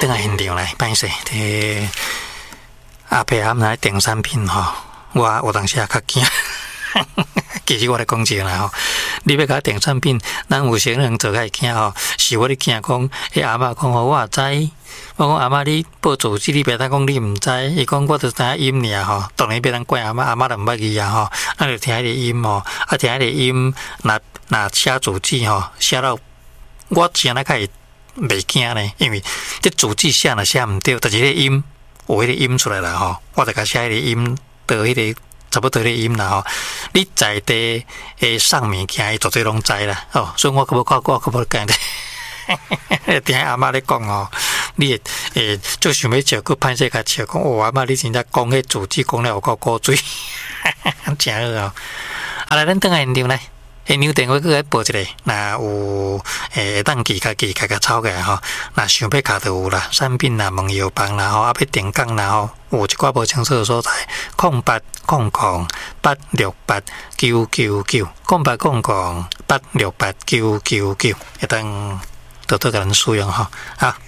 等下现场来，歹势，阿伯阿姆来订产品吼，我有当时也较惊。其实我来讲一个啦吼，你要甲订产品，咱有些人做较惊吼，是我咧惊讲，阿嬷讲吼，我也知，我讲阿嬷你报组织，你别当讲你毋知，伊讲我就知音尔吼，当然别当怪阿嬷，阿嬷就毋捌字啊吼，咱就听迄个音吼，听迄个音，若写组织吼，写到我真仔较会袂惊呢，因为这组织写若写毋对，但是迄个音有迄个音出来啦吼，我就甲写迄个音到迄个。差不多的音啦吼，你在地诶送物件，伊绝对拢知啦吼，所以我可无看过，我可无讲咧。听阿嬷咧讲吼，你就想要笑，佮歹势甲笑讲，阿嬷你真正讲迄组织讲了有够古锥，真好哦。啊来，咱等下现场来。迄牛电话佮来报一个，若有会当记家抄起来吼。若想要卡就有啦，产品啦、问药房啦吼，啊要订购啦吼，有一寡无清楚的所在，0800-868-999 0800-868-999，会当多多甲咱使用吼。好。